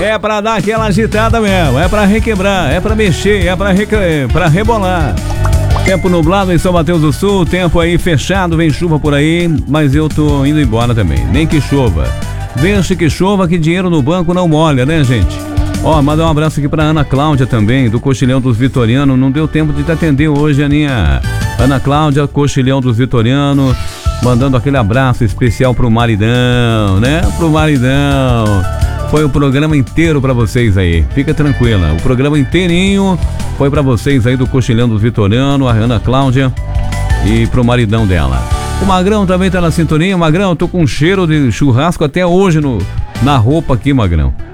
É pra dar aquela agitada mesmo, é pra requebrar, é pra mexer, é pra rebolar. Tempo nublado em São Mateus do Sul, tempo aí fechado, vem chuva por aí, mas eu tô indo embora também, nem que chova. Deixe que chova, que dinheiro no banco não molha, né, gente? Ó, mandar um abraço aqui pra Ana Cláudia também, do Coxilhão dos Vitorianos. Não deu tempo de te atender hoje, Aninha. Ana Cláudia, Coxilhão dos Vitorianos, mandando aquele abraço especial pro maridão, né? Pro maridão. Foi o programa inteiro pra vocês aí, fica tranquila. O programa inteirinho foi pra vocês aí do Coxilhão dos Vitorianos, a Ana Cláudia e pro maridão dela. O Magrão também tá na sintonia. Magrão, tô com cheiro de churrasco até hoje na roupa aqui, Magrão.